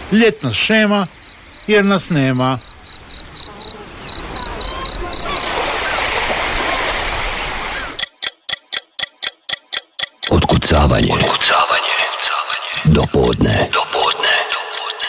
Ljet nas šema jer nas nema. Otkucavanje. Do podne.